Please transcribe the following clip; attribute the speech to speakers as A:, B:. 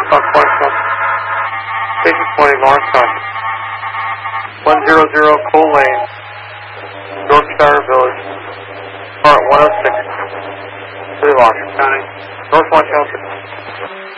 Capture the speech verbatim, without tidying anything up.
A: Fox Foxtrot. Station twenty, Lawrence County. one hundred Cole Lane, Yorkshire Village, part one oh six, City Lawrence County, North Washington.